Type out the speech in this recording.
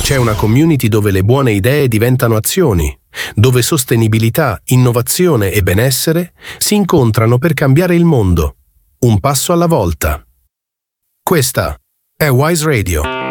C'è una community dove le buone idee diventano azioni, dove sostenibilità, innovazione e benessere si incontrano per cambiare il mondo, un passo alla volta. Questa è Wise Radio.